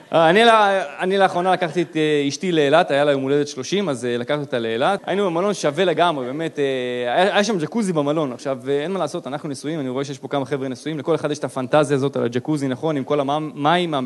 אני לאחרונה לקחתי את אשתי לאילת, היה לה יום הולדת 30, אז לקחתי אותה לאילת. היינו במלון שווה לגמרי, באמת, היה שם ג'קוזי במלון. עכשיו, אין מה לעשות, אנחנו נשואים, אני רואה שיש פה כמה חבר'ה נשואים, לכל אחד יש את הפנטזיה הזאת על הג'קוזי, נכון, עם כל המים,